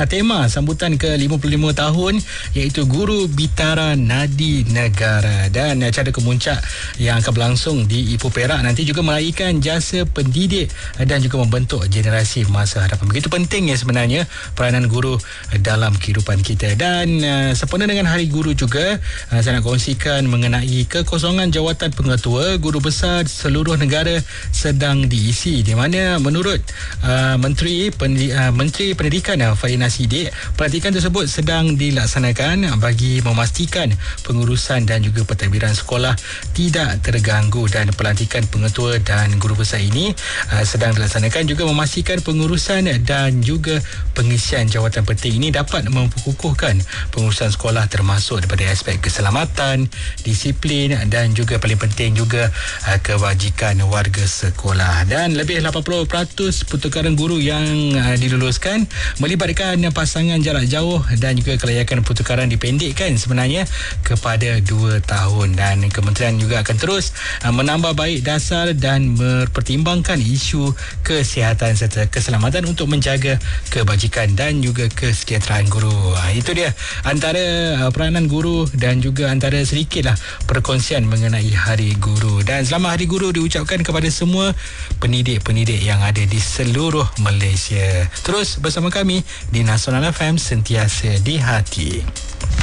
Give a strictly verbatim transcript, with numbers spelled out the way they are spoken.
uh, tema sambutan ke lima puluh lima tahun iaitu Guru Bitara Nadi Negara, dan uh, cara kemuncak yang akan berlangsung di Ipoh Perak nanti juga meraihkan jasa pendidik uh, dan juga membentuk generasi masa hadapan. Begitu pentingnya sebenarnya peranan guru uh, dalam kehidupan kita. Dan uh, sempena dengan Hari Guru juga, uh, saya nak kongsikan mengenai kekosongan jawatan pengetua guru besar seluruh negara sedang diisi, di mana menurut uh, Menteri Pendi- uh, Menteri Pendidikan uh, Fadhil Nasidik, pelantikan tersebut sedang dilaksanakan bagi memastikan pengurusan dan juga pentadbiran sekolah tidak terganggu, dan pelantikan pengetua dan guru besar ini uh, sedang dilaksanakan juga memastikan pengurusan dan juga pengisian jawatan penting ini dapat memperkukuhkan pengurusan sekolah, termasuk daripada aspek keselamatan, disiplin dan juga paling penting juga uh, kebajikan warga sekolah. Dan lebih lapan puluh peratus pertukaran guru yang uh, diluluskan melibatkan pasangan jarak jauh, dan juga kelayakan pertukaran dipendekkan sebenarnya kepada dua tahun. Dan kementerian juga akan terus uh, menambah baik dasar dan mempertimbangkan isu kesihatan serta keselamatan untuk menjaga kebajikan dan juga kesejahteraan guru. Uh, itu dia antara uh, peranan guru dan juga antara sedikitlah perkongsian mengenai Hari Guru. Dan selamat Hari Guru diucapkan kepada semua pendidik-pendidik yang ada di seluruh Malaysia. Terus bersama kami di Nasional F M, sentiasa di hati.